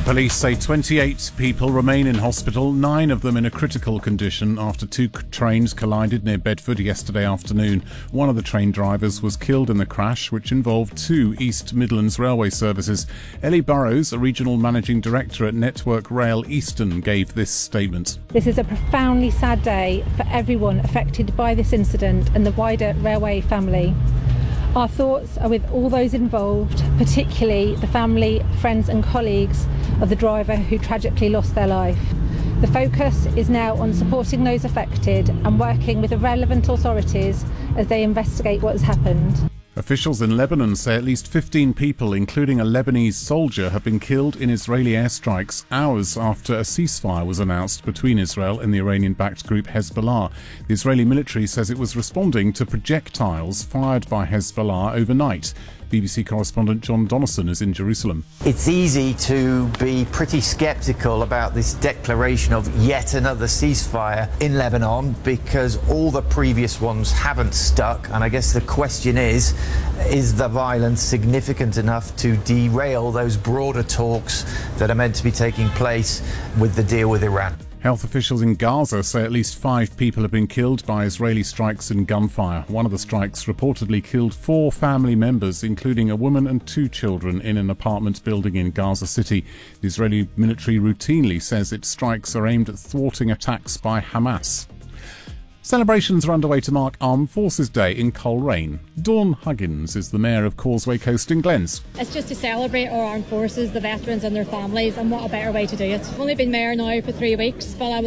Police say 28 people remain in hospital, 9 of them in a critical condition after 2 trains collided near Bedford yesterday afternoon. One of the train drivers was killed in the crash, which involved 2 East Midlands railway services. Ellie Burrows, a regional managing director at Network Rail Eastern, gave this statement. This is a profoundly sad day for everyone affected by this incident and the wider railway family. Our thoughts are with all those involved, particularly the family, friends and colleagues of the driver who tragically lost their life. The focus is now on supporting those affected and working with the relevant authorities as they investigate what has happened. Officials in Lebanon say at least 15 people, including a Lebanese soldier, have been killed in Israeli airstrikes hours after a ceasefire was announced between Israel and the Iranian-backed group Hezbollah. The Israeli military says it was responding to projectiles fired by Hezbollah overnight. BBC correspondent John Donnison is in Jerusalem. It's easy to be pretty sceptical about this declaration of yet another ceasefire in Lebanon because all the previous ones haven't stuck, and I guess the question is the violence significant enough to derail those broader talks that are meant to be taking place with the deal with Iran? Health officials in Gaza say at least 5 people have been killed by Israeli strikes and gunfire. One of the strikes reportedly killed 4 family members, including a woman and 2 children, in an apartment building in Gaza City. The Israeli military routinely says its strikes are aimed at thwarting attacks by Hamas. Celebrations are underway to mark Armed Forces Day in Coleraine. Dawn Huggins is the mayor of Causeway Coast in Glens. It's just to celebrate our armed forces, the veterans and their families, and what a better way to do it. I've only been mayor now for 3 weeks, but I was